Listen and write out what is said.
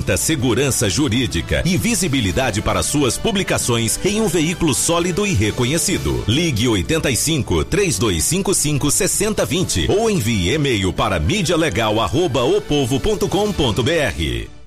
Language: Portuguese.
Garanta segurança jurídica e visibilidade para suas publicações em um veículo sólido e reconhecido. Ligue 85 3255 6020 ou envie e-mail para mídialegal@opovo.com.br.